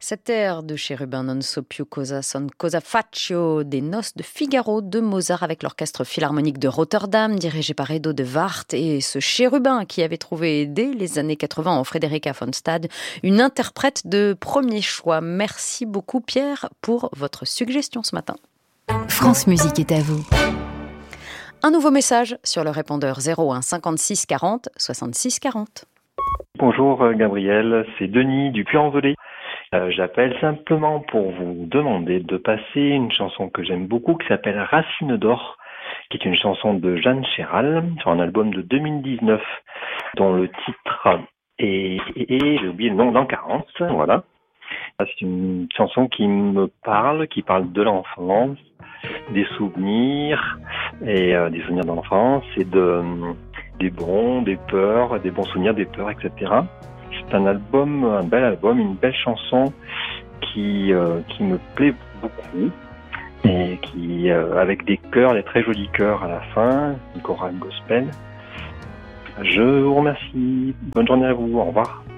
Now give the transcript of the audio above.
Cette air de Chérubin non so più cosa son cosa faccio des Noces de Figaro de Mozart avec l'orchestre philharmonique de Rotterdam dirigé par Edo de Wart et ce Chérubin qui avait trouvé dès les années 80 en Frederica von Stade une interprète de premier choix. Merci beaucoup Pierre pour votre suggestion ce matin. France Musique est à vous. Un nouveau message sur le répondeur 01 56 40 66 40. Bonjour Gabriel, c'est Denis du Puy-en-Velay. J'appelle simplement pour vous demander de passer une chanson que j'aime beaucoup qui s'appelle Racine d'or, qui est une chanson de Jeanne Chéral sur un album de 2019 dont le titre est j'ai oublié le nom, L'an 40, voilà. C'est une chanson qui me parle, qui parle de l'enfance, des souvenirs et des souvenirs d'enfance et des bons, des peurs, des bons souvenirs, des peurs, etc. C'est un album, un bel album, une belle chanson qui me plaît beaucoup et qui avec des chœurs, des très jolis chœurs à la fin, une chorale gospel. Je vous remercie. Bonne journée à vous. Au revoir.